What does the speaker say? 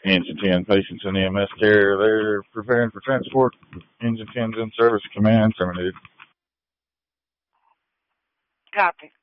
Engine 10, patients in EMS care. They're preparing for transport. Engine 10's in service. Command terminated. Copy.